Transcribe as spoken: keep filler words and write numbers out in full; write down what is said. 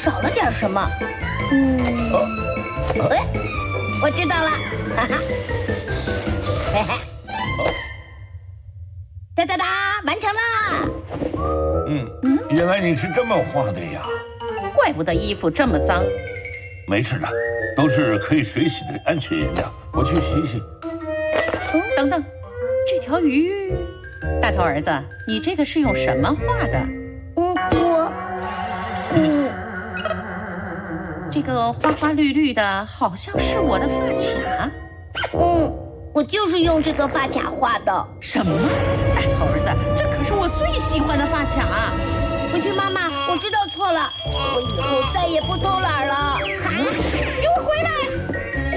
少了点什么。嗯，哎，我知道了，哈哈，嘿嘿，哒哒哒，完成了。 嗯嗯，原来你是这么画的呀， 怪不得衣服这么脏。 没事的，都是可以水洗的安全颜料，我去洗洗。 等等，这条鱼，大头儿子，你这个是用什么画的？ 嗯，我，嗯， 这个花花绿绿的，好像是我的发卡。 嗯，我就是用这个发卡画的。 什么？大头儿子，这可是我最喜欢的发卡。 回去，妈妈，我知道错了，我以后再也不偷懒了。 给我回来！